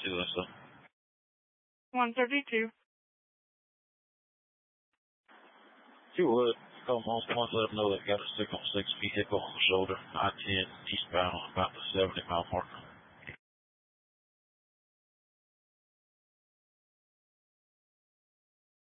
altitude and stuff? 132. If you would, call them on points, let them know they've got a 616 vehicle on the shoulder, I-10 eastbound, about the 70 mile mark.